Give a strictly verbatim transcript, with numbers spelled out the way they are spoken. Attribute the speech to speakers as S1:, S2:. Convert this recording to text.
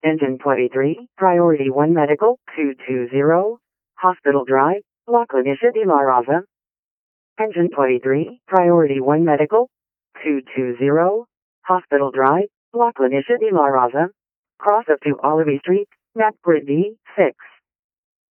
S1: Engine twenty-three, Priority one Medical, two two zero, Hospital Drive, La Clínica de la Raza. Engine twenty-three, Priority one Medical, two two zero, Hospital Drive, La Clínica de la Raza. Cross up to Olive Street, Nat Grid D, six.